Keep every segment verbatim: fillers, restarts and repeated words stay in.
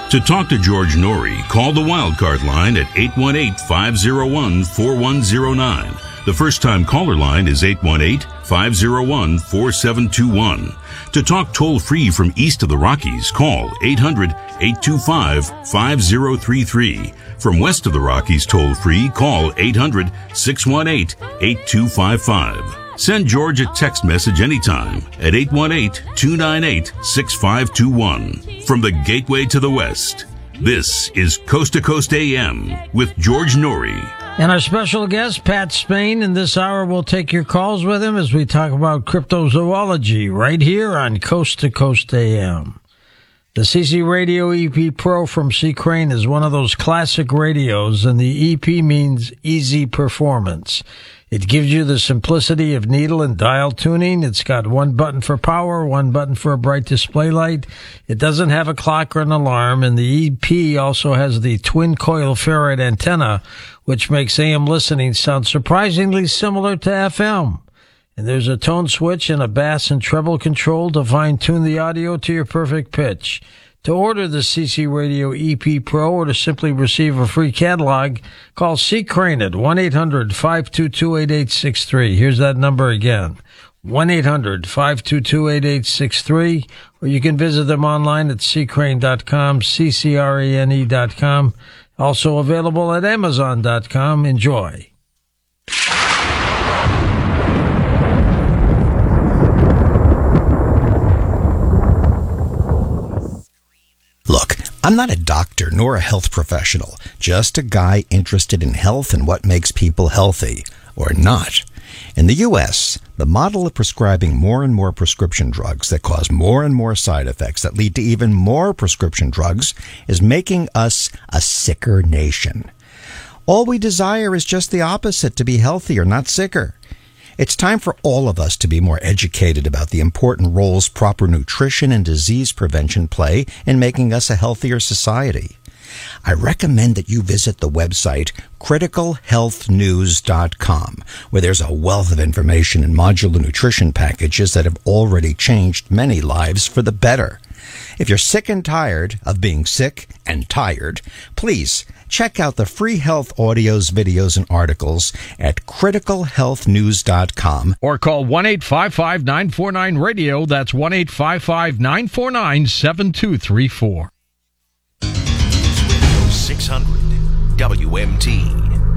To talk to George Norrie, call the Wildcard line at eight one eight, five oh one, four one oh nine. The first-time caller line is eight one eight, five oh one, four seven two one. To talk toll-free from east of the Rockies, call eight hundred, eight two five, five oh three three. From west of the Rockies toll-free, call eight hundred, six one eight, eight two five five. Send George a text message anytime at eight one eight, two nine eight, six five two one. From the Gateway to the West, this is Coast to Coast A M with George Norrie. And our special guest, Pat Spain, in this hour we'll take your calls with him as we talk about cryptozoology right here on Coast to Coast A M. The C C Radio E P Pro from C. Crane is one of those classic radios, and the E P means easy performance. It gives you the simplicity of needle and dial tuning. It's got one button for power, one button for a bright display light. It doesn't have a clock or an alarm, and the E P also has the twin-coil ferrite antenna, which makes A M listening sound surprisingly similar to F M. And there's a tone switch and a bass and treble control to fine-tune the audio to your perfect pitch. To order the C C Radio E P Pro or to simply receive a free catalog, call C. Crane at one eight hundred, five two two, eight eight six three. Here's that number again, one eight hundred, five two two, eight eight six three. Or you can visit them online at c crane dot com, C C R A N E dot com. Also available at amazon dot com. Enjoy. Look, I'm not a doctor nor a health professional, just a guy interested in health and what makes people healthy, or not. In the U S, the model of prescribing more and more prescription drugs that cause more and more side effects that lead to even more prescription drugs is making us a sicker nation. All we desire is just the opposite, to be healthier, not sicker. It's time for all of us to be more educated about the important roles proper nutrition and disease prevention play in making us a healthier society. I recommend that you visit the website critical health news dot com, where there's a wealth of information and modular nutrition packages that have already changed many lives for the better. If you're sick and tired of being sick and tired, please check out the free health audios, videos, and articles at critical health news dot com. Or call one eight five five, nine four nine, radio. That's one eight five five, nine four nine, seven two three four. six hundred W M T.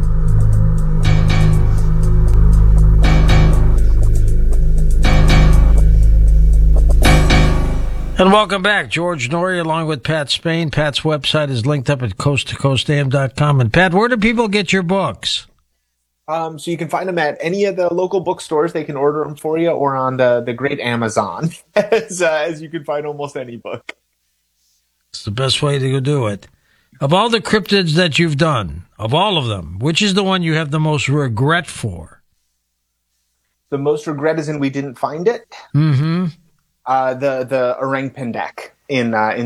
And welcome back. George Norrie along with Pat Spain. Pat's website is linked up at coast to coast a m dot com. And Pat, where do people get your books? Um, so you can find them at any of the local bookstores. They can order them for you, or on the, the great Amazon, as, uh, as you can find almost any book. It's the best way to do it. Of all the cryptids that you've done, of all of them, which is the one you have the most regret for? The most regret is in we didn't find it. Mm-hmm. Uh, the the orang pendek in uh, in